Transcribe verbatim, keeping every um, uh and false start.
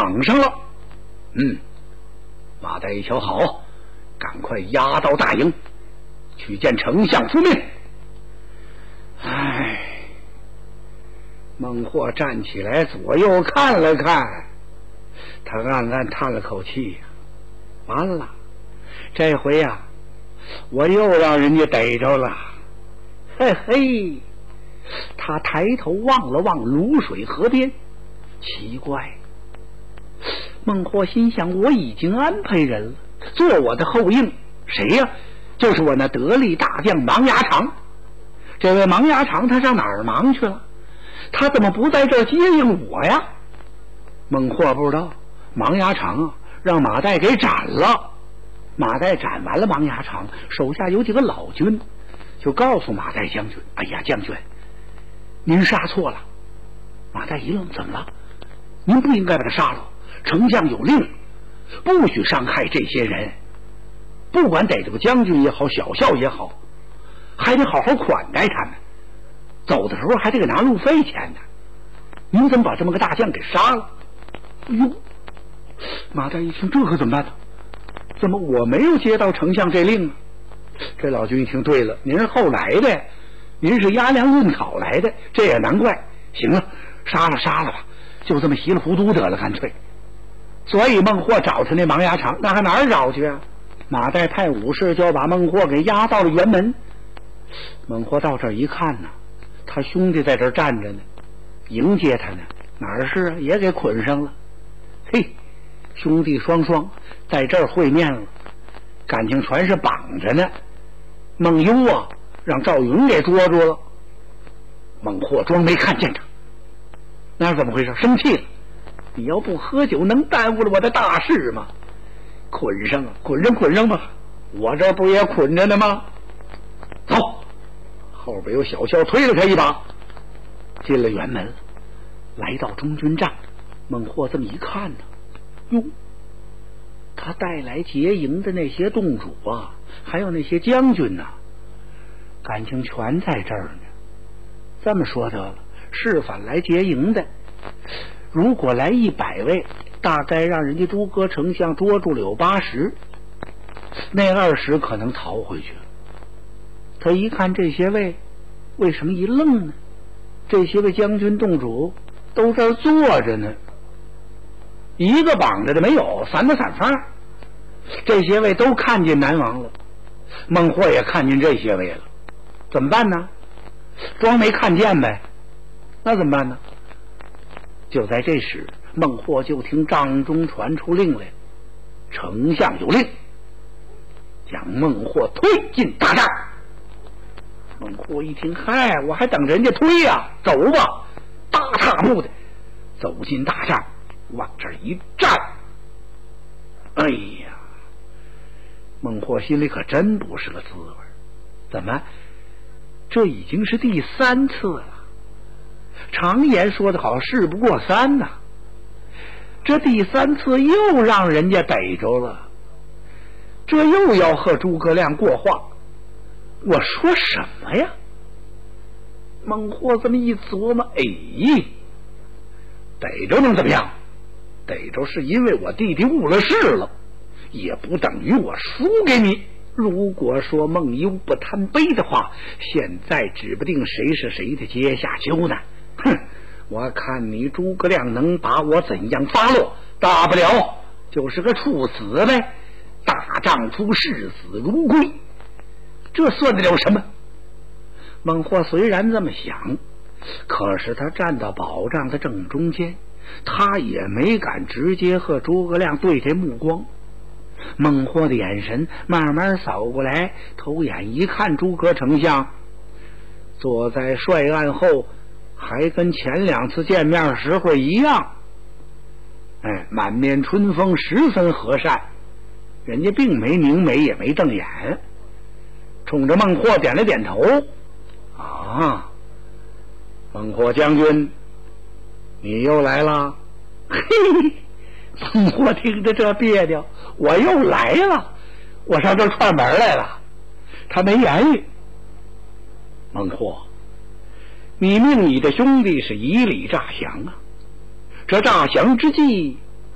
绑上了。嗯，马岱一瞧好，赶快押到大营去见丞相复命。唉，孟获站起来左右看了看，他暗暗叹了口气呀，完了，这回呀、啊，我又让人家逮着了。嘿嘿，他抬头望了望泸水河边，奇怪，孟获心想，我已经安排人了，做我的后应，谁呀？就是我那得力大将芒牙长。这位芒牙长他上哪儿忙去了？他怎么不在这儿接应我呀？孟获不知道，芒牙长啊，让马岱给斩了。马岱斩完了芒牙长，手下有几个老军，就告诉马岱将军：“哎呀，将军，您杀错了。”马岱一愣：“怎么了？您不应该把他杀了。丞相有令，不许伤害这些人，不管逮着个将军也好，小校也好，还得好好款待他们。走的时候还得给拿路费钱呢。您怎么把这么个大将给杀了？”哎呦，马岱一听，这可怎么办呢？怎么我没有接到丞相这令啊？这老军一听，对了，您是后来的，您是押粮运草来的，这也难怪。行了，杀了杀了吧，就这么稀里糊涂得了，干脆。所以孟获找他那芒牙长，那还哪儿找去啊？马岱派武士就要把孟获给押到了辕门。孟获到这儿一看呢，他兄弟在这儿站着呢，迎接他呢，哪儿是啊，也给捆上了。嘿，兄弟双双在这儿会面了，感情全是绑着呢。孟优啊，让赵云给捉住了。孟获装没看见他，那是怎么回事？生气了，你要不喝酒，能耽误了我的大事吗？捆上啊，捆上捆上吧，我这不也捆着呢吗？走，后边有小校推了他一把，进了辕门，来到中军帐。孟获这么一看呢，哟，他带来劫营的那些洞主啊，还有那些将军呐、啊，感情全在这儿呢。这么说得了，是反来劫营的，如果来一百位，大概让人家诸葛丞相捉住了有八十，那二十可能逃回去了。他一看这些位，为什么一愣呢？这些位将军洞主都这儿坐着呢，一个绑着的没有，散的散发。这些位都看见南王了，孟获也看见这些位了，怎么办呢？装没看见呗，那怎么办呢？就在这时，孟获就听帐中传出令来，丞相有令，将孟获推进大帐。孟获一听，嗨，我还等人家推呀、啊，走吧，大踏步的走进大帐，往这儿一站。哎呀，孟获心里可真不是个滋味，怎么这已经是第三次了？常言说得好，事不过三呐、啊。这第三次又让人家逮着了，这又要和诸葛亮过话。我说什么呀？孟获这么一琢磨，哎，逮着能怎么样？逮着是因为我弟弟误了事了，也不等于我输给你。如果说孟优不贪杯的话，现在指不定谁是谁的阶下囚呢。哼，我看你诸葛亮能把我怎样发落？大不了就是个处死呗，大丈夫视死如归，这算得了什么？孟获虽然这么想，可是他站到宝帐的正中间，他也没敢直接和诸葛亮对这目光。孟获的眼神慢慢扫过来，头眼一看，诸葛丞相坐在帅案后，还跟前两次见面时候一样，哎，满面春风，十分和善。人家并没凝眉，也没瞪眼，冲着孟获点了点头。啊，孟获将军，你又来了。嘿，孟获听着这别扭，我又来了，我上这串门来了。他没言语。孟获，你命你的兄弟是以礼诈降啊，这诈降之计